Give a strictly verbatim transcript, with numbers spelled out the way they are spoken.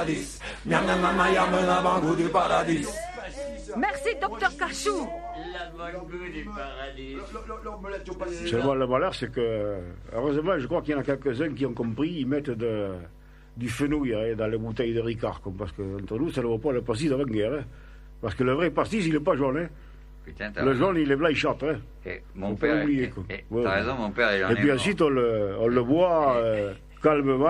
Merci, docteur Cachou. Seulement le malheur, c'est que, heureusement, je crois qu'il y en a quelques-uns qui ont compris, ils mettent de, du fenouil hein, dans les bouteilles de Ricard, comme parce que entre nous, ça ne vaut pas le pastis avant guerre. Hein, parce que le vrai pastis, il n'est pas jaune. Hein. Putain, le jaune, il est blanc, il chante. Hein. Et mon père, oublier, et, et, ouais, t'as raison, mon père, il en Et puis ensuite, on le, on le boit euh, calmement.